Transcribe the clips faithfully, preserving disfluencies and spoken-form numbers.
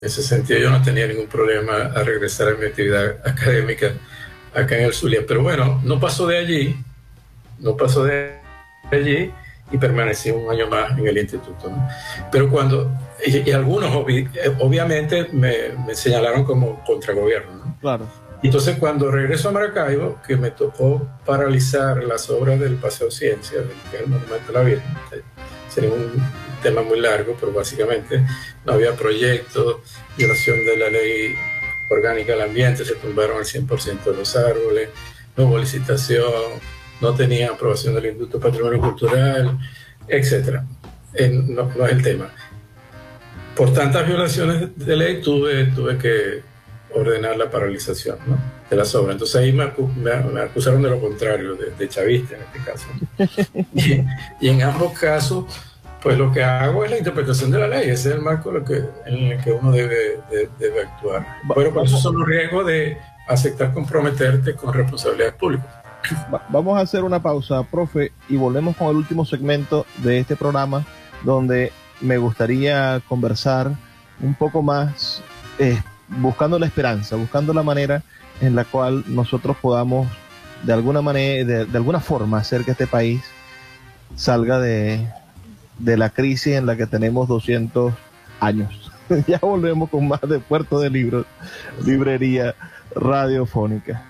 ese sentido yo no tenía ningún problema a regresar a mi actividad académica acá en el Zulia. Pero bueno, no pasó de allí, no pasó de allí y permanecí un año más en el instituto, ¿no? Pero cuando, y, y algunos obvi, obviamente me, me señalaron como contragobierno, ¿no? Claro. Y entonces cuando regreso a Maracaibo, que me tocó paralizar las obras del Paseo Ciencia, que es el Monumento a la Virgen, sería un tema muy largo, pero básicamente no había proyectos, violación de la ley orgánica del ambiente, se tumbaron el cien por ciento de los árboles, no hubo licitación, no tenía aprobación del Instituto de Patrimonio Cultural, etcétera. Eh, no, no es el tema. Por tantas violaciones de ley tuve, tuve que ordenar la paralización, ¿no?, de las obras. Entonces ahí me, acu me, me acusaron de lo contrario, de, de chavista en este caso. Y, y en ambos casos, pues lo que hago es la interpretación de la ley, ese es el marco lo que, en el que uno debe, de, debe actuar. Pero por eso son los riesgos de aceptar comprometerte con responsabilidades públicas. Vamos a hacer una pausa, profe, y volvemos con el último segmento de este programa, donde me gustaría conversar un poco más, eh, buscando la esperanza, buscando la manera en la cual nosotros podamos de alguna manera, de, de alguna forma hacer que este país salga de, de la crisis en la que tenemos doscientos años. Ya volvemos con más de Puerto de Libros, librería radiofónica.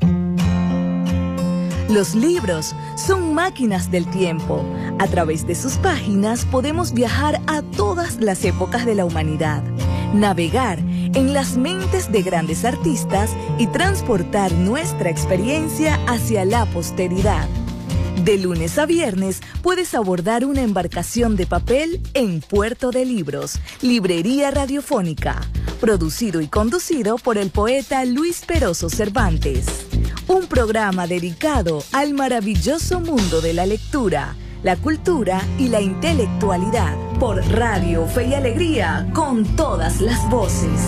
Los libros son máquinas del tiempo. A través de sus páginas podemos viajar a todas las épocas de la humanidad, navegar en las mentes de grandes artistas y transportar nuestra experiencia hacia la posteridad. De lunes a viernes puedes abordar una embarcación de papel en Puerto de Libros, librería radiofónica, producido y conducido por el poeta Luis Peroso Cervantes. Un programa dedicado al maravilloso mundo de la lectura, la cultura y la intelectualidad, por Radio Fe y Alegría, con todas las voces.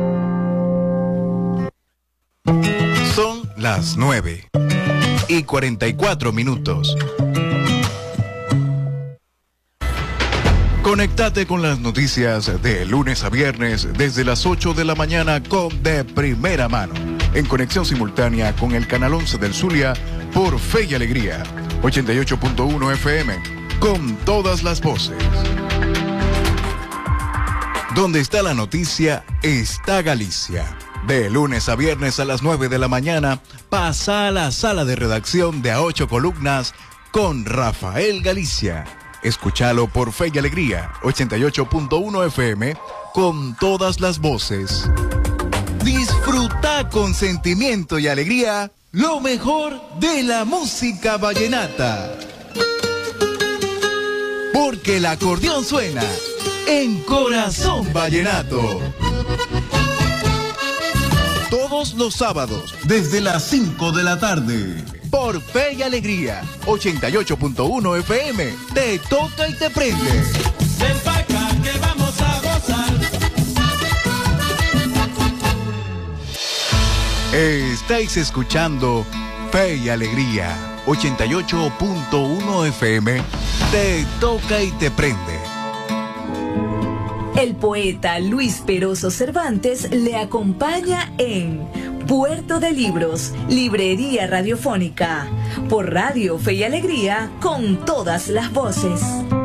Son las nueve y cuarenta y cuatro minutos. Conéctate con las noticias de lunes a viernes desde las ocho de la mañana con De Primera Mano, en conexión simultánea con el canal once del Zulia por Fe y Alegría, ochenta y ocho punto uno F M, con todas las voces. Donde está la noticia, está Galicia. De lunes a viernes a las nueve de la mañana, pasa a la sala de redacción de A Ocho Columnas con Rafael Galicia. Escúchalo por Fe y Alegría, ochenta y ocho punto uno F M, con todas las voces. Disfruta con sentimiento y alegría lo mejor de la música vallenata. Porque el acordeón suena en Corazón Vallenato. Todos los sábados, desde las cinco de la tarde. Por Fe y Alegría, ochenta y ocho punto uno F M. Te toca y te prende. Ven pa' acá que vamos a gozar. Estáis escuchando Fe y Alegría, ochenta y ocho punto uno F M. Te toca y te prende. El poeta Luis Peroso Cervantes le acompaña en Puerto de Libros, librería radiofónica, por Radio Fe y Alegría, con todas las voces.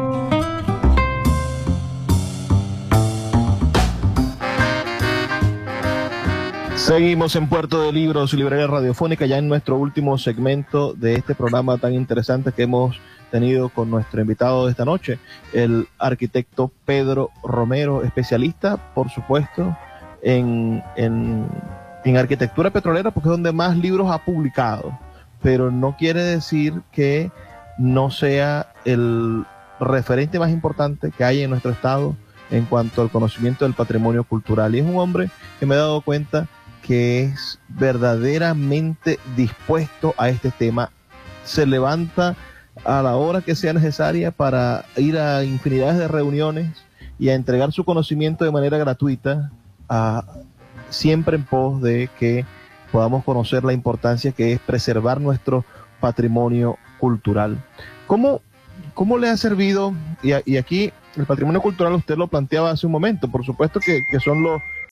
Seguimos en Puerto de Libros, librería radiofónica, ya en nuestro último segmento de este programa tan interesante que hemos tenido con nuestro invitado de esta noche, el arquitecto Pedro Romero, especialista, por supuesto, en, en, en arquitectura petrolera, porque es donde más libros ha publicado, pero no quiere decir que no sea el referente más importante que hay en nuestro estado en cuanto al conocimiento del patrimonio cultural. Y es un hombre que me he dado cuenta que es verdaderamente dispuesto a este tema. Se levanta a la hora que sea necesaria para ir a infinidades de reuniones y a entregar su conocimiento de manera gratuita, a, siempre en pos de que podamos conocer la importancia que es preservar nuestro patrimonio cultural. ¿Cómo, cómo le ha servido? Y, y aquí el patrimonio cultural usted lo planteaba hace un momento, por supuesto que, que son los,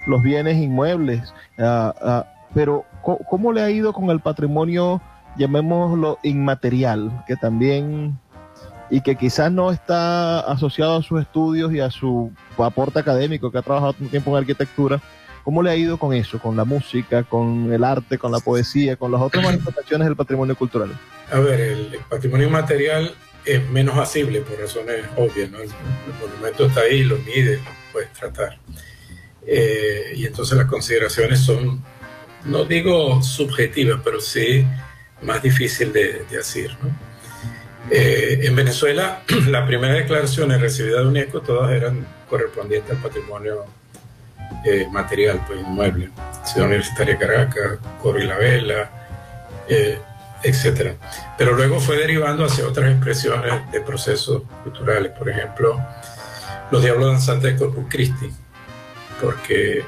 los bienes inmuebles, uh, uh, pero ¿cómo, ¿cómo le ha ido con el patrimonio, llamémoslo inmaterial, que también, y que quizás no está asociado a sus estudios y a su aporte académico, que ha trabajado un tiempo en arquitectura? ¿Cómo le ha ido con eso, con la música, con el arte, con la poesía, con las otras manifestaciones del patrimonio cultural? A ver, el patrimonio inmaterial es menos asible por razones obvias, ¿no? El, el monumento está ahí, lo mide, lo puedes tratar. Eh, y entonces las consideraciones son, no digo subjetivas, pero sí más difícil de, de hacer, ¿no? Eh, en Venezuela, las primeras declaraciones recibidas de UNESCO todas eran correspondientes al patrimonio eh, material, pues inmueble. Ciudad Universitaria de Caracas, Coro y la Vela, eh, etcétera. Pero luego fue derivando hacia otras expresiones de procesos culturales, por ejemplo, los Diablos Danzantes de Corpus Christi, porque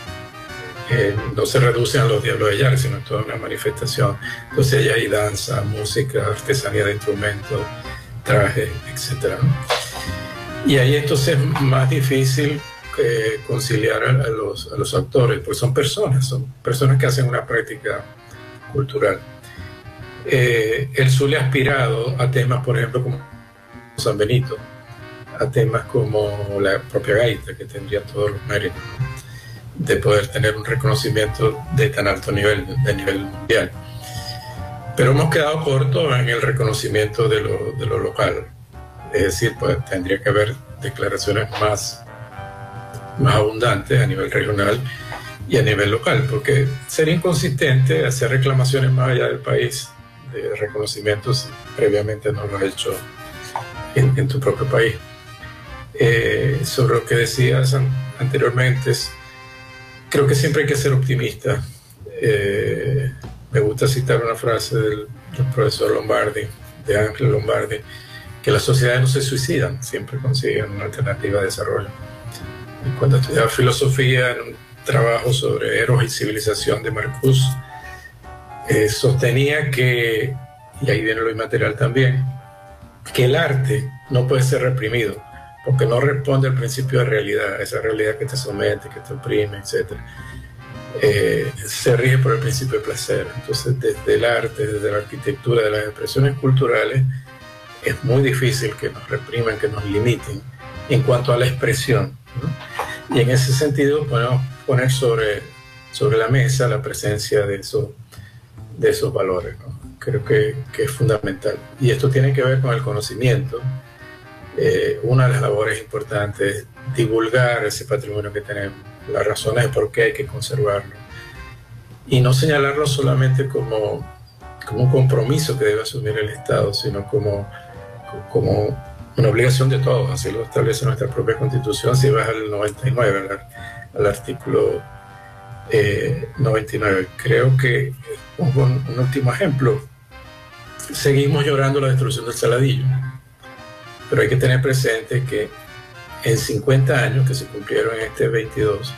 eh, no se reducen a los Diablos de Yar, sino es toda una manifestación. Entonces allá hay danza, música, artesanía de instrumentos, trajes, etcétera. Y ahí entonces es más difícil eh, conciliar a, a, los, a los autores, porque son personas, son personas que hacen una práctica cultural. Eh, el Zulia ha aspirado a temas, por ejemplo, como San Benito, a temas como la propia gaita, que tendría todos los méritos, ¿no?, de poder tener un reconocimiento de tan alto nivel, de nivel mundial. Pero hemos quedado cortos en el reconocimiento de lo, de lo local. Es decir, pues tendría que haber declaraciones más, más abundantes a nivel regional y a nivel local, porque sería inconsistente hacer reclamaciones más allá del país de reconocimientos previamente no lo has hecho en, en tu propio país. Eh, sobre lo que decías an anteriormente, es, creo que siempre hay que ser optimista. Eh, me gusta citar una frase del, del profesor Lombardi, de Ángel Lombardi, que las sociedades no se suicidan, siempre consiguen una alternativa de desarrollo. Y cuando estudiaba filosofía en un trabajo sobre Eros y civilización de Marcuse, eh, sostenía que, y ahí viene lo inmaterial también, que el arte no puede ser reprimido, porque no responde al principio de realidad, esa realidad que te somete, que te oprime, etcétera. Eh, se rige por el principio de placer. Entonces, desde el arte, desde la arquitectura, de las expresiones culturales, es muy difícil que nos repriman, que nos limiten en cuanto a la expresión, ¿no? Y en ese sentido podemos poner sobre, sobre la mesa la presencia de esos, de esos valores, ¿no? Creo que, que es fundamental. Y esto tiene que ver con el conocimiento. Eh, una de las labores importantes es divulgar ese patrimonio que tenemos, las razones de por qué hay que conservarlo, y no señalarlo solamente como, como un compromiso que debe asumir el Estado, sino como, como una obligación de todos. Así lo establece nuestra propia Constitución. Si vas al noventa y nueve, al, al artículo eh, noventa y nueve. Creo que un, un último ejemplo, seguimos llorando la destrucción del Saladillo, pero hay que tener presente que en cincuenta años que se cumplieron en este veintidós,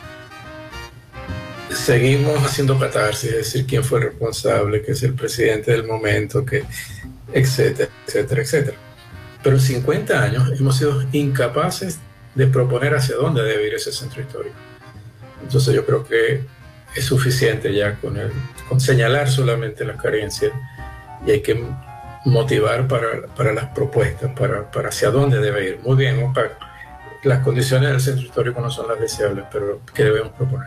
seguimos haciendo catarsis, es decir, quién fue el responsable, que es el presidente del momento, que etcétera, etcétera, etcétera. Pero en cincuenta años hemos sido incapaces de proponer hacia dónde debe ir ese centro histórico. Entonces yo creo que es suficiente ya con, el, con señalar solamente las carencias, y hay que motivar para, para las propuestas, para, para hacia dónde debe ir. Muy bien, Oscar, las condiciones del centro histórico no son las deseables, pero ¿qué debemos proponer?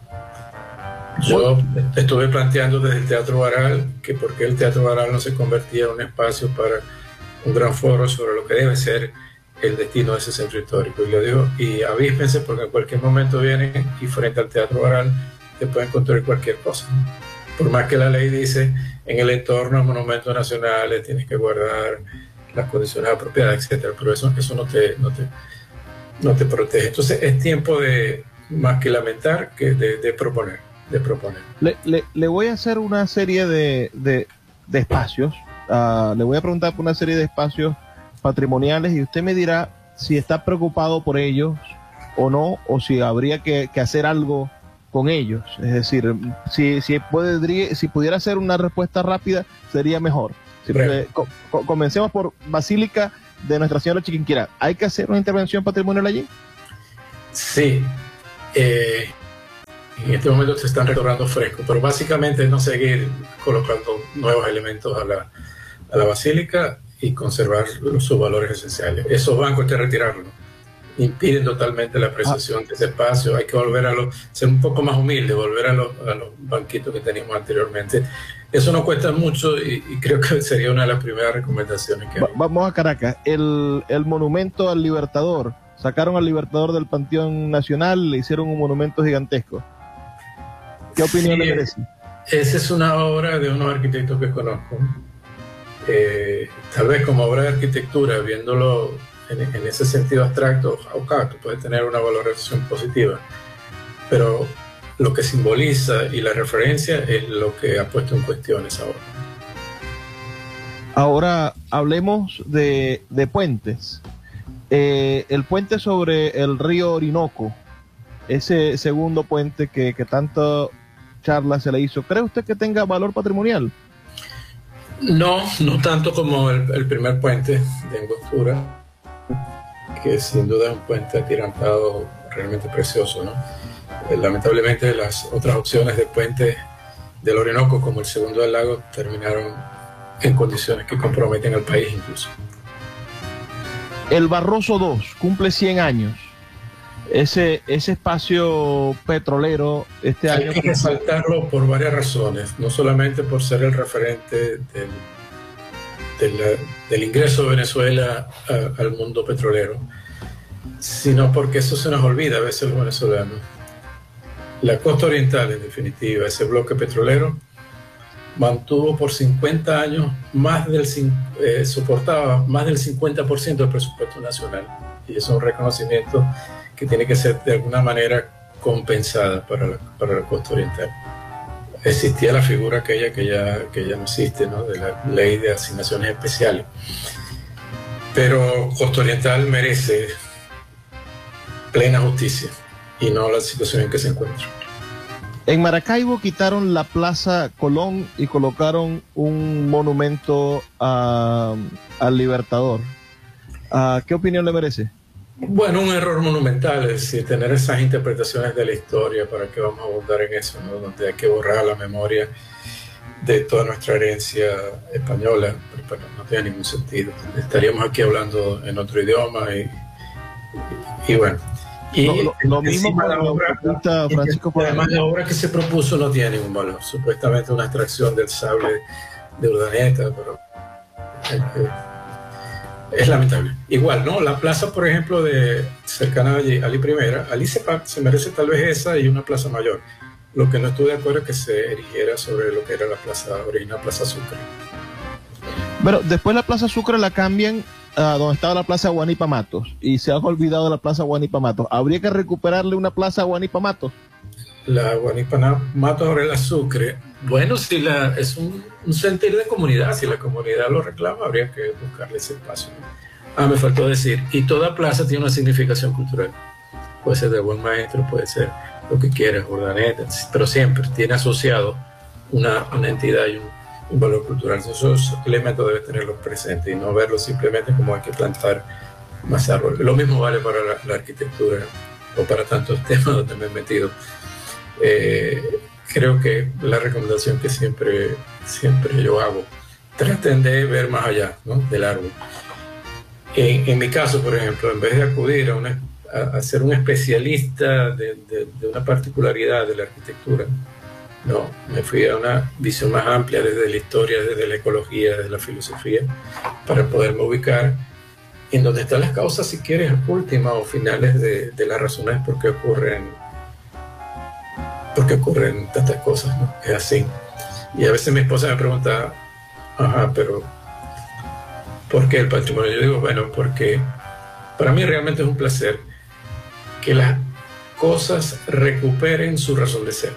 Yo estuve planteando desde el Teatro Baral que por qué el Teatro Baral no se convertía en un espacio para un gran foro sobre lo que debe ser el destino de ese centro histórico. Y lo digo, y avíspense, porque en cualquier momento vienen y frente al Teatro Baral te pueden construir cualquier cosa. Por más que la ley dice, en el entorno de monumentos nacionales tienes que guardar las condiciones apropiadas, etcétera, pero eso, eso no, te, no, te, no te protege. Entonces es tiempo de, más que lamentar, que de, de proponer. De proponer. Le, le, le voy a hacer una serie de, de, de espacios, uh, le voy a preguntar por una serie de espacios patrimoniales, y usted me dirá si está preocupado por ellos o no, o si habría que, que hacer algo con ellos. Es decir, si, si, podría, si pudiera hacer una respuesta rápida, sería mejor. Si, eh, co co comencemos por Basílica de Nuestra Señora de Chiquinquirá. ¿Hay que hacer una intervención patrimonial allí? Sí. Eh, en este momento se están restaurando frescos, pero básicamente es no seguir colocando nuevos elementos a la, a la basílica y conservar sus valores esenciales. Esos bancos hay que retirarlos, impiden totalmente la apreciación ah. de ese espacio. Hay que volver a los, ser un poco más humilde, volver a los, a los banquitos que teníamos anteriormente. Eso no cuesta mucho y, y creo que sería una de las primeras recomendaciones que Va, vamos a Caracas. El, el monumento al Libertador, sacaron al Libertador del Panteón Nacional, le hicieron un monumento gigantesco. ¿Qué opinión sí, le merece? Esa es una obra de unos arquitectos que conozco. Eh, tal vez como obra de arquitectura, viéndolo en, en ese sentido abstracto, okay, puede tener una valoración positiva, pero lo que simboliza y la referencia es lo que ha puesto en cuestión esa obra. Ahora hablemos de, de puentes. Eh, el puente sobre el río Orinoco, ese segundo puente que, que tanto charla se le hizo, ¿cree usted que tenga valor patrimonial? No, no tanto como el, el primer puente de Angostura, que sin duda es un puente atirantado realmente precioso, ¿no? Eh, lamentablemente las otras opciones de puente del Orinoco, como el segundo del lago, terminaron en condiciones que comprometen al país incluso. El Barroso dos cumple cien años. Ese, ese espacio petrolero este Hay año... Hay que resaltarlo por varias razones, no solamente por ser el referente del, del, del ingreso de Venezuela a, al mundo petrolero, sino porque eso se nos olvida a veces los venezolanos. La costa oriental, en definitiva, ese bloque petrolero, mantuvo por cincuenta años más del, eh, soportaba más del cincuenta por ciento del presupuesto nacional, y eso es un reconocimiento que tiene que ser de alguna manera compensada para la, para la costa oriental. Existía la figura aquella que ya, que ya no existe, ¿no?, de la ley de asignaciones especiales, pero costa oriental merece plena justicia y no la situación en que se encuentra. En Maracaibo quitaron la Plaza Colón y colocaron un monumento a, al Libertador. Uh, ¿Qué opinión le merece? Bueno, un error monumental, es decir, tener esas interpretaciones de la historia, ¿para qué vamos a abundar en eso, ¿no?, donde hay que borrar la memoria de toda nuestra herencia española? Pero, pero no tiene ningún sentido. Estaríamos aquí hablando en otro idioma y, y, y bueno. Y lo, lo, lo mismo con la obra, Francisco, además la obra que se propuso no tiene ningún valor, supuestamente una extracción del sable de Urdaneta, pero eh, es lamentable. Igual, ¿no? La plaza, por ejemplo, de cercana a Ali, Ali Primera, Ali se, se merece tal vez esa y una plaza mayor. Lo que no estoy de acuerdo es que se erigiera sobre lo que era la plaza original, Plaza Sucre. Pero después la Plaza Sucre la cambian a donde estaba la Plaza Guanipa Matos y se ha olvidado de la Plaza Guanipa Matos. ¿Habría que recuperarle una Plaza Guanipa Matos? La Guanipa Matos sobre la Sucre, bueno, si la, es un, un sentir de comunidad, si la comunidad lo reclama, habría que buscarle ese espacio. Ah, me faltó decir, y toda plaza tiene una significación cultural. Puede ser de buen maestro, puede ser lo que quieras, Urdaneta, pero siempre tiene asociado una, una entidad y un, un valor cultural. Esos elementos deben tenerlos presentes y no verlos simplemente como hay que plantar más árboles. Lo mismo vale para la, la arquitectura o para tantos temas donde me he metido. Eh, creo que la recomendación que siempre, siempre yo hago, traten de ver más allá, ¿no?, del árbol. En, en mi caso, por ejemplo, en vez de acudir a, una, a, a ser un especialista de, de, de una particularidad de la arquitectura, no, me fui a una visión más amplia desde la historia, desde la ecología, desde la filosofía, para poderme ubicar en donde están las causas, si quieres, últimas o finales de, de las razones por qué ocurren, por qué ocurren tantas cosas, ¿no? Es así. Y a veces mi esposa me pregunta, ajá, pero ¿por qué el patrimonio? Yo digo, bueno, porque para mí realmente es un placer que las cosas recuperen su razón de ser.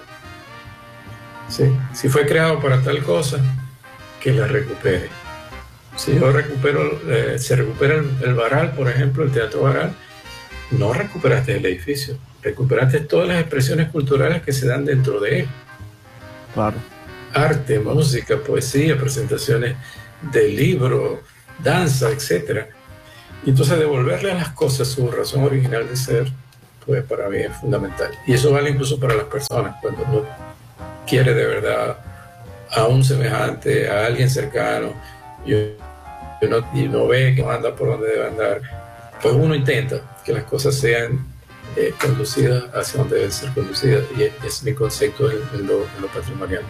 ¿Sí? Si fue creado para tal cosa, que la recupere. Si yo recupero, eh, se recupera el, el Baral, por ejemplo, el Teatro Baral, no recuperaste el edificio, recuperaste todas las expresiones culturales que se dan dentro de él. Claro. Arte, música, poesía, presentaciones de libros, danza, etcétera. Y entonces devolverle a las cosas su razón original de ser, pues para mí es fundamental. Y eso vale incluso para las personas, cuando uno quiere de verdad a un semejante, a alguien cercano, y uno, y uno ve que no anda por donde debe andar, pues uno intenta que las cosas sean eh, conducidas hacia donde deben ser conducidas, y ese es mi concepto en, en, lo, en lo patrimonial.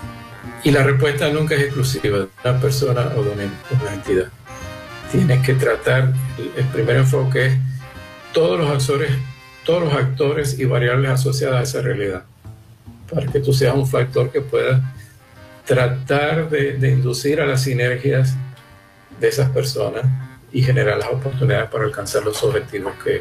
Y la respuesta nunca es exclusiva de una persona o de una, una entidad. Tienes que tratar, el primer enfoque es todos los actores, todos los actores y variables asociadas a esa realidad, para que tú seas un factor que pueda tratar de, de inducir a las sinergias de esas personas y generar las oportunidades para alcanzar los objetivos que,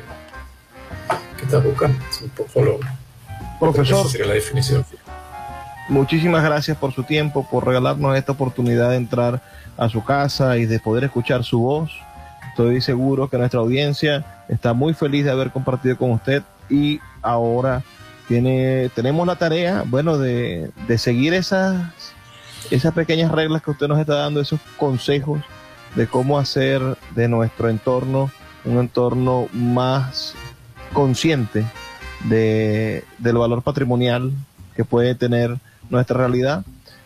que estás buscando. Es un poco lo... Profesor, esa sería la definición. Muchísimas gracias por su tiempo, por regalarnos esta oportunidad de entrar a su casa y de poder escuchar su voz. Estoy seguro que nuestra audiencia está muy feliz de haber compartido con usted, y ahora tiene, tenemos la tarea, bueno, de, de seguir esas, esas pequeñas reglas que usted nos está dando, esos consejos de cómo hacer de nuestro entorno un entorno más consciente de, del valor patrimonial que puede tener nuestra realidad,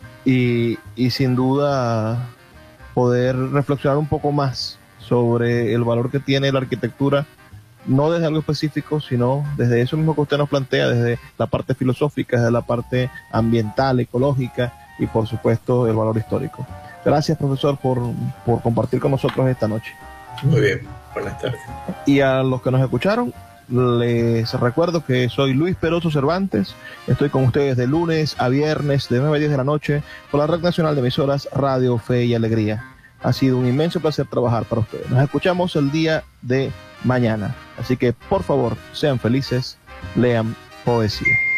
y, y sin duda poder reflexionar un poco más sobre el valor que tiene la arquitectura, no desde algo específico, sino desde eso mismo que usted nos plantea, desde la parte filosófica, desde la parte ambiental, ecológica y por supuesto el valor histórico. Gracias, profesor, por, por compartir con nosotros esta noche. Muy bien, buenas tardes. Y a los que nos escucharon, les recuerdo que soy Luis Peroso Cervantes. Estoy con ustedes de lunes a viernes de nueve a diez de la noche por la Red Nacional de Emisoras Radio Fe y Alegría. Ha sido un inmenso placer trabajar para ustedes. Nos escuchamos el día de mañana. Así que, por favor, sean felices, lean poesía.